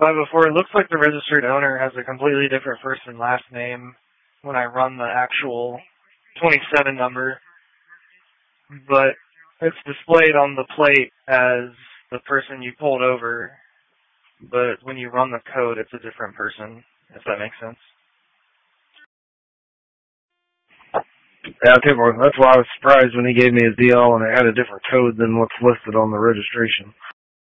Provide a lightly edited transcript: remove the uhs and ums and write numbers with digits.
504, it looks like the registered owner has a completely different first and last name when I run the actual 27 number, but it's displayed on the plate as the person you pulled over, but when you run the code, it's a different person, if that makes sense. Yeah, that's why I was surprised when he gave me his DL and it had a different code than what's listed on the registration.